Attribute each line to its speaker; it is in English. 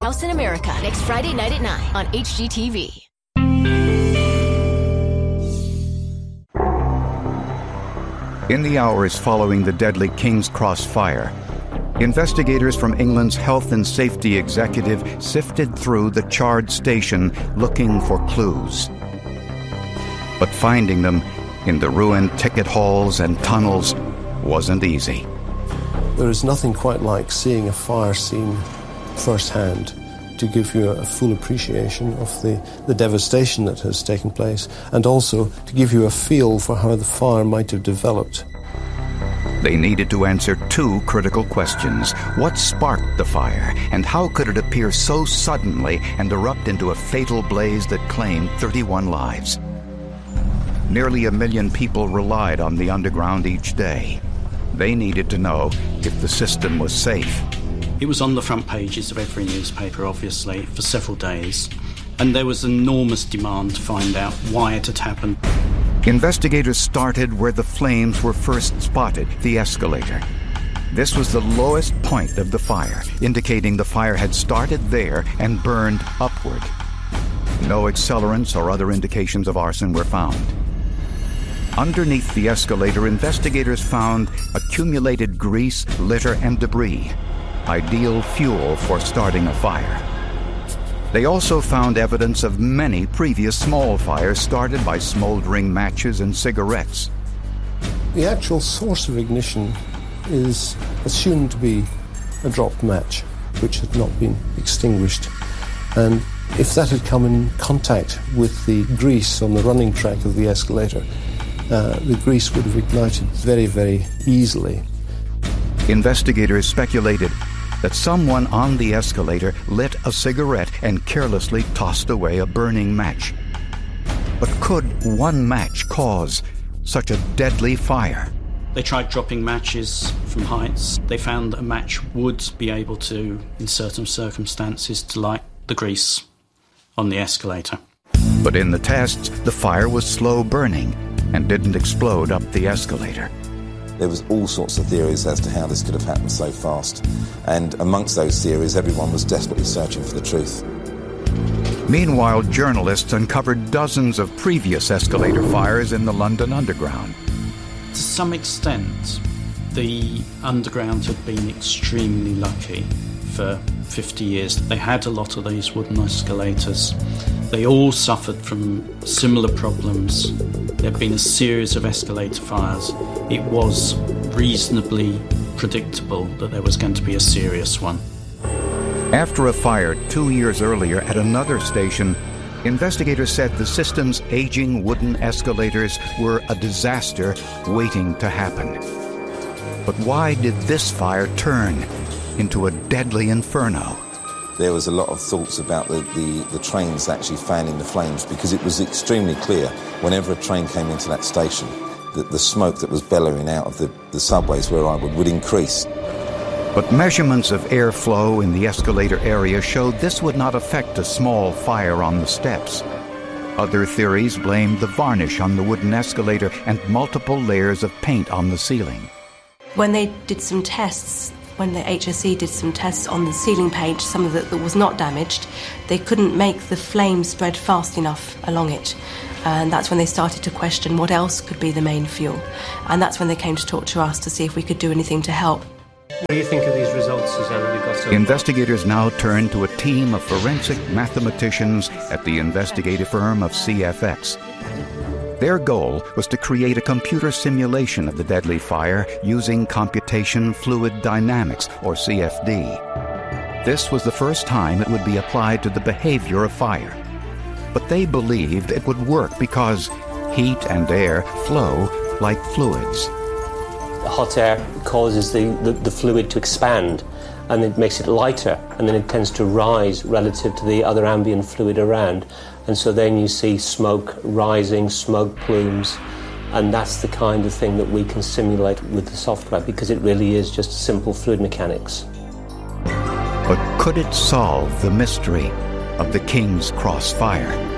Speaker 1: House in America, next Friday night at 9 on HGTV.
Speaker 2: In the hours following the deadly King's Cross fire, investigators from England's Health and Safety Executive sifted through the charred station looking for clues. But finding them in the ruined ticket halls and tunnels wasn't easy.
Speaker 3: There is nothing quite like seeing a fire scene firsthand to give you a full appreciation of the devastation that has taken place, and also to give you a feel for how the fire might have developed.
Speaker 2: They needed to answer two critical questions. What sparked the fire, and how could it appear so suddenly and erupt into a fatal blaze that claimed 31 lives? Nearly 1 million people relied on the underground each day. They needed to know if the system was safe.
Speaker 4: It was on the front pages of every newspaper, obviously, for several days, and there was enormous demand to find out why it had happened.
Speaker 2: Investigators started where the flames were first spotted, the escalator. This was the lowest point of the fire, indicating the fire had started there and burned upward. No accelerants or other indications of arson were found. Underneath the escalator, investigators found accumulated grease, litter, and debris, ideal fuel for starting a fire. They also found evidence of many previous small fires started by smoldering matches and cigarettes.
Speaker 3: The actual source of ignition is assumed to be a dropped match, which had not been extinguished. And if that had come in contact with the grease on the running track of the escalator, the grease would have ignited very, very easily.
Speaker 2: Investigators speculated that someone on the escalator lit a cigarette and carelessly tossed away a burning match. But could one match cause such a deadly fire?
Speaker 4: They tried dropping matches from heights. They found that a match would be able to, in certain circumstances, to light the grease on the escalator.
Speaker 2: But in the tests, the fire was slow burning and didn't explode up the escalator.
Speaker 5: There was all sorts of theories as to how this could have happened so fast. And amongst those theories, everyone was desperately searching for the truth.
Speaker 2: Meanwhile, journalists uncovered dozens of previous escalator fires in the London Underground.
Speaker 4: To some extent, the Underground had been extremely lucky for 50 years. They had a lot of these wooden escalators. They all suffered from similar problems. There had been a series of escalator fires. It was reasonably predictable that there was going to be a serious one.
Speaker 2: After a fire 2 years earlier at another station, investigators said the system's aging wooden escalators were a disaster waiting to happen. But why did this fire turn into a deadly inferno?
Speaker 5: There was a lot of thoughts about the trains actually fanning the flames, because it was extremely clear whenever a train came into that station that the smoke that was bellowing out of the subways where I would increase.
Speaker 2: But measurements of airflow in the escalator area showed this would not affect a small fire on the steps. Other theories blamed the varnish on the wooden escalator and multiple layers of paint on the ceiling.
Speaker 6: When they did some tests, when the HSE did some tests on the ceiling paint, some of it that was not damaged, they couldn't make the flame spread fast enough along it. And that's when they started to question what else could be the main fuel. And that's when they came to talk to us to see if we could do anything to help.
Speaker 7: What do you think of these results, Susanna?
Speaker 2: Investigators now turn to a team of forensic mathematicians at the investigative firm of CFX. Their goal was to create a computer simulation of the deadly fire using computation fluid dynamics, or CFD. This was the first time it would be applied to the behavior of fire. But they believed it would work because heat and air flow like fluids.
Speaker 7: Hot air causes the fluid to expand, and it makes it lighter, and then it tends to rise relative to the other ambient fluid around. And so then you see smoke rising, smoke plumes, and that's the kind of thing that we can simulate with the software, because it really is just simple fluid mechanics.
Speaker 2: But could it solve the mystery of the King's Cross fire?